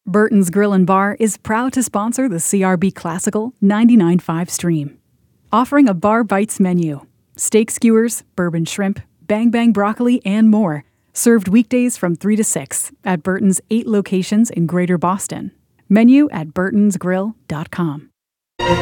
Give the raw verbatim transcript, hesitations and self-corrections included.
Burton's Grill and Bar is proud to sponsor the C R B Classical ninety-nine point five stream. Offering a Bar Bites menu, steak skewers, bourbon shrimp, bang bang broccoli, and more. Served weekdays from three to six at Burton's eight locations in Greater Boston. Menu at burtons grill dot com.